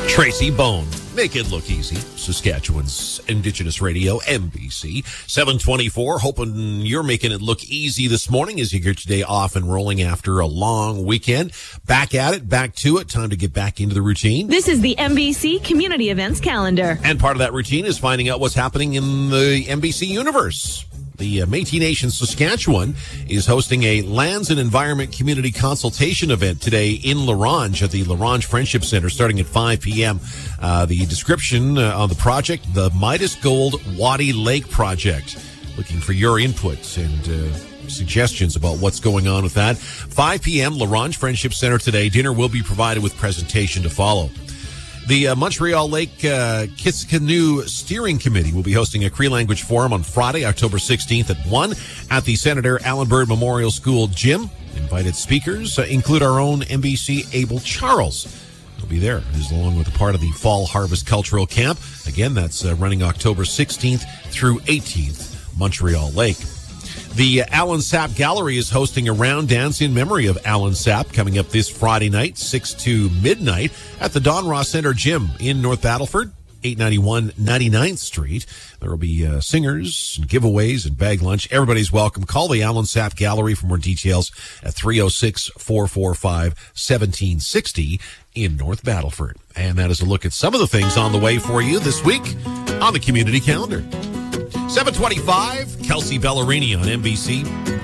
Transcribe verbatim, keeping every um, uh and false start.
Tracy Bone. Make it look easy. Saskatchewan's Indigenous Radio, M B C. seven twenty-four. Hoping you're making it look easy this morning as you get your day off and rolling after a long weekend. Back at it, back to it. Time to get back into the routine. This is the M B C Community Events Calendar. And part of that routine is finding out what's happening in the M B C universe. The uh, Métis Nation Saskatchewan is hosting a Lands and Environment Community Consultation event today in La Ronge at the La Ronge Friendship Center starting at five p.m. Uh, the description uh, on the project, the Midas Gold Waddy Lake Project. Looking for your input and uh, suggestions about what's going on with that. five p.m. La Ronge Friendship Center today. Dinner will be provided with presentation to follow. The uh, Montreal Lake uh, Kidscanoe Steering Committee will be hosting a Cree Language Forum on Friday, October sixteenth at one at the Senator Allan Bird Memorial School Gym. Invited speakers uh, include our own M B C Abel Charles. He'll be there, as along with a part of the Fall Harvest Cultural Camp. Again, that's uh, running October sixteenth through eighteenth, Montreal Lake. The Alan Sapp Gallery is hosting a round dance in memory of Alan Sapp coming up this Friday night, six to midnight, at the Don Ross Center Gym in North Battleford, eight ninety-one ninety-ninth Street. There will be uh, singers and giveaways and bag lunch. Everybody's welcome. Call the Alan Sapp Gallery for more details at three oh six, four four five, one seven six oh in North Battleford. And that is a look at some of the things on the way for you this week on the community calendar. seven twenty-five, Kelsey Ballerini on M B C.